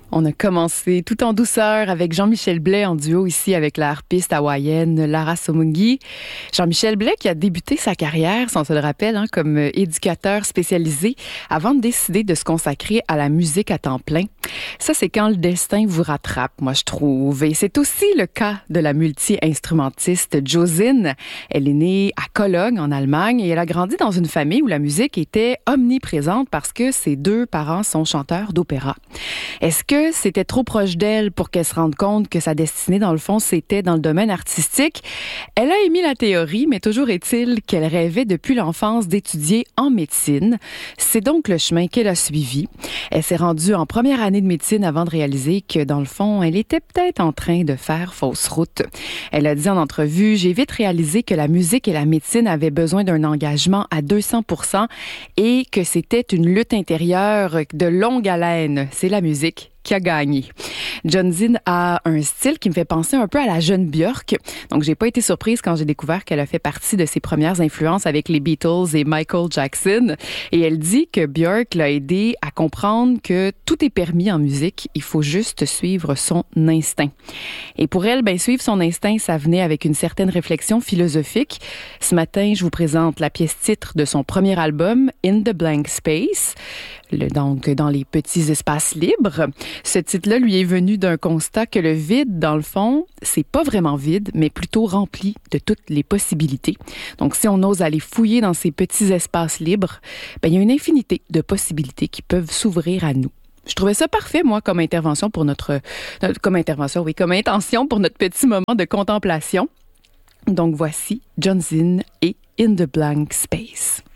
On a commencé tout en douceur avec Jean-Michel Blais en duo ici avec la harpiste hawaïenne Lara Somungi. Jean-Michel Blais qui a débuté sa carrière, si on se le rappelle, comme éducateur spécialisé avant de décider de se consacrer à la musique à temps plein. Ça, c'est quand le destin vous rattrape, moi je trouve. Et c'est aussi le cas de la multi-instrumentiste Josine. Elle est née à Cologne, en Allemagne, et elle a grandi dans une famille où la musique était omniprésente parce que ses deux parents sont chanteurs d'opéra. Est-ce que c'était trop proche d'elle pour qu'elle se rende compte que sa destinée, dans le fond, c'était dans le domaine artistique? Elle a émis la théorie, mais toujours est-il qu'elle rêvait depuis l'enfance d'étudier en médecine. C'est donc le chemin qu'elle a suivi. Elle s'est rendue en première année de médecine avant de réaliser que, dans le fond, elle était peut-être en train de faire fausse route. Elle a dit en entrevue, « J'ai vite réalisé que la musique et la médecine avaient besoin d'un engagement à 200% et que c'était une lutte intérieure de longue haleine. C'est la musique qui a gagné. » Josine a un style qui me fait penser un peu à la jeune Björk. Donc, j'ai pas été surprise quand j'ai découvert qu'elle a fait partie de ses premières influences avec les Beatles et Michael Jackson. Et elle dit que Björk l'a aidé à comprendre que tout est permis en musique. Il faut juste suivre son instinct. Et pour elle, suivre son instinct, ça venait avec une certaine réflexion philosophique. Ce matin, je vous présente la pièce titre de son premier album, In the Blank Space. Donc, dans les petits espaces libres. Ce titre-là lui est venu d'un constat que le vide, dans le fond, c'est pas vraiment vide, mais plutôt rempli de toutes les possibilités. Donc, si on ose aller fouiller dans ces petits espaces libres, il y a une infinité de possibilités qui peuvent s'ouvrir à nous. Je trouvais ça parfait, moi, comme intention pour notre petit moment de contemplation. Donc, voici Josine et In the Blank Space.